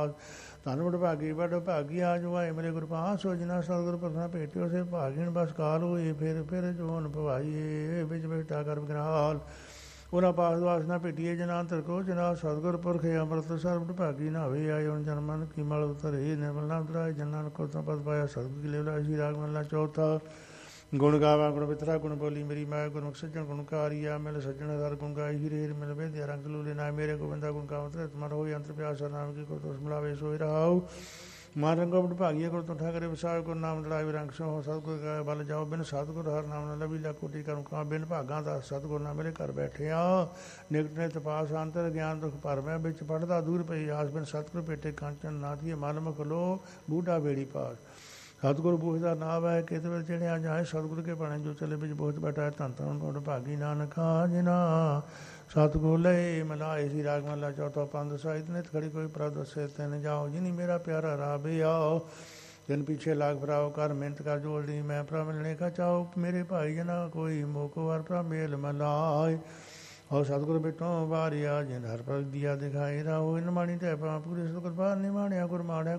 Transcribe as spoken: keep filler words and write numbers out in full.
ਧਨ ਵਡਭਾਗੀ ਵਡ ਭਾਗੀ ਆ ਜੋ ਆਏ ਮੇਰੇ ਗੁਰ ਪਾਸ ਸੋ ਜਿਨਾ ਸਤਿਗੁਰ ਪ੍ਰਸਨਾ ਭੇਟਿਓ ਸੇ ਭਾਗੀਣ ਬਸ ਕਾਲ ਹੋਏ ਫਿਰ ਫਿਰ ਜੋਨ ਭਵਾਈਏ ਵਿੱਚ ਬੈਠਾ ਕਰ ਵਿਗਰਾਲ ਉਹਨਾਂ ਪਾਸ ਵਾਸਨਾ ਭੇਟੀਏ ਜਨਾ ਅੰਤਰ ਕੋ ਜਨਾ ਸਤਿਗੁਰ ਪੁਰਖੇ ਅੰਮ੍ਰਿਤ ਸਰਬ ਭਾਗੀ ਨਾ ਹੋਏ ਆਏ ਹੁਣ ਜਨਮਨ ਕੀ ਮਲ ਉਤਰੇ ਨਿਰਮਲ ਨਾਮ ਦਰਾਏ ਜਨਾਂ ਕੋ ਤਾਂ ਪਦ ਪਾਇਆ ਸਤਿਗੁਰ ਕੀ ਲੇਵਲਾ ਸੀ ਰਾਗ ਮਹਲਾ ਚੌਥਾ ਗੁਣ ਗਾਵਾ ਗੁਣ ਬਿਤਰਾ ਗੁਣ ਬੋਲੀ ਮੇਰੀ ਮਾਇਆ ਗੁਰਮੁਖ ਸੱਜਣ ਗੁਣਕਾਰੀਆ ਮਿਲ ਸੱਜਣ ਹਰ ਗੁਣ ਗਾਈ ਹੀਰੇ ਹੀਰ ਮਿਲ ਵੇਦਿਆ ਰੰਗ ਲੂਲੇ ਨਾ ਮੇਰੇ ਗੋਬਿੰਦਾ ਗੁਣ ਗਾਵਤ ਤਮਰ ਹੋਈ ਅੰਤਰ ਪਿਆਸ ਨਾਮ ਕੀ ਕੋ ਤੁਸ ਮਿਲਾਵੇ ਸੋਈ ਰਹਾਉ ਮਾਨ ਰੰਗੋ ਵਡਭਾਗੀਏ ਗੁਰ ਤੋਂ ਠਾਕਰੇ ਵਿਸਾਰ ਗੁਰ ਨਾਮ ਦੜਾਵੇ ਰੰਗ ਸੋ ਸਤਿਗੁਰ ਕਾ ਬਲ ਜਾਓ ਬਿਨ ਸਤਿਗੁਰ ਹਰ ਨਾਮ ਨਾਲ ਲਵੀ ਲਾ ਕੋਟੀ ਕਰਮ ਕਾ ਬਿਨ ਭਾਗਾਂ ਦਾ ਸਤਿਗੁਰ ਨਾਲ ਮੇਰੇ ਘਰ ਬੈਠਿਆ ਨਿਕਟ ਨੇ ਤਪਾਸ ਅੰਤਰ ਗਿਆਨ ਦੁਖ ਭਰਮੈ ਵਿੱਚ ਪੜਦਾ ਦੂਰ ਪਈ ਆਸ ਬਿਨ ਸਤਿਗੁਰ ਭੇਟੇ ਕਾਂਚਨ ਨਾਥੀਏ ਮਨ ਮੁਖ ਲੋ ਬੂਢਾ ਬੇੜੀ ਪਾਸ ਸਤਿਗੁਰ ਬੂਝ ਦਾ ਨਾਮ ਹੈ ਕਿਤੇ ਵੇਲੇ ਚੜਿਆ ਜਾਏ ਸਤਿਗੁਰ ਕੇ ਬਾਣੇ ਜੋ ਚਲੇ ਵਿੱਚ ਬਹੁਤ ਬੈਠਾ ਹੈ ਧੰਨ ਧੰਨ ਗੁਣ ਭਾਗੀ ਨਾਨਕਾ ਜਿਨਾ ਸਤਿਗੁਰ ਲਏ ਮਲਾਏ ਸੀ ਰਾਗ ਮਹਲਾ ਚੌਥਾ ਪੰਦ ਸਾਹਿਤ ਨੇ ਖੜੀ ਕੋਈ ਪ੍ਰਭ ਦੱਸੇ ਤੈਨ ਜਾਓ ਜਿਨੀ ਮੇਰਾ ਪਿਆਰਾ ਰਾਬੇ ਆਓ ਜਿਨ ਪਿੱਛੇ ਲਾਗ ਭਰਾਓ ਕਰ ਮਿਹਨਤ ਕਰ ਜੋੜਦੀ ਮੈਂ ਪ੍ਰਭ ਮਿਲਣੇ ਕਾ ਚਾਓ ਮੇਰੇ ਭਾਈ ਜਨਾ ਕੋਈ ਮੋਕ ਵਾਰ ਪ੍ਰਭ ਮੇਲ ਮਲਾਏ और सतगुर बिटो बारिया जिन हर पग दिया दिखाई राहो इन माणी ते पा पूरे सतगुर बार निमाणिया गुर माणिया